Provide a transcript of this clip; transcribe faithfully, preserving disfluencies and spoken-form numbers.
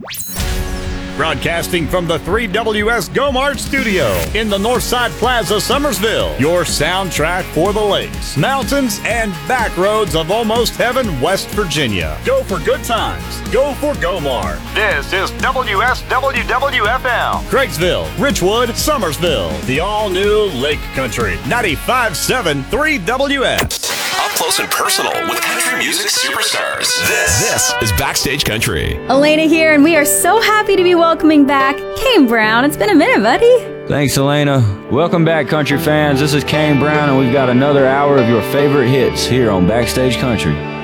Broadcasting from the three W S GoMart studio in the Northside Plaza, Summersville. Your soundtrack for the lakes, mountains, and back roads of almost heaven, West Virginia. Go for good times. Go for GoMart. This is W S W W F M. Craigsville, Richwood, Summersville. The all-new Lake Country. ninety-five point seven three W S. Up close and personal with country music superstars. This, this is Backstage Country. Elena here, and we are so happy to be welcoming back Kane Brown. It's been a minute, buddy. Thanks, Elena. Welcome back, country fans. This is Kane Brown, and we've got another hour of your favorite hits here on Backstage Country.